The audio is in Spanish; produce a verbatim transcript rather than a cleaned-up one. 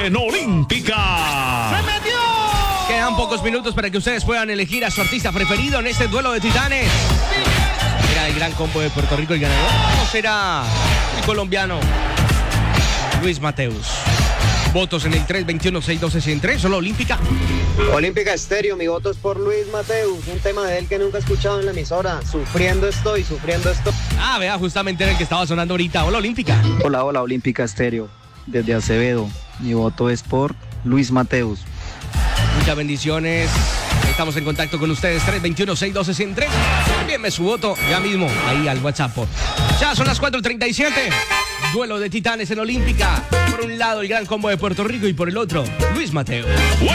en Olímpica. ¡Se metió! Quedan pocos minutos para que ustedes puedan elegir a su artista preferido en este duelo de titanes. ¿Será el gran combo de Puerto Rico el ganador o será el colombiano Luis Mateus? Votos en el tres veintiuno, seiscientos doce, ciento tres, solo Olímpica. Olímpica Estéreo, mi voto es por Luis Mateus, un tema de él que nunca he escuchado en la emisora. Sufriendo estoy, sufriendo estoy. Ah, vea, justamente era el que estaba sonando ahorita. Hola, Olímpica. Hola, hola, Olímpica Estéreo, desde Acevedo. Mi voto es por Luis Mateus. Muchas bendiciones. Estamos en contacto con ustedes. tres veintiuno, seiscientos doce, ciento tres. Envíenme su voto ya mismo ahí al WhatsApp. Ya son las cuatro treinta y siete. Duelo de titanes en Olímpica. Por un lado el gran combo de Puerto Rico y por el otro Luis Mateus.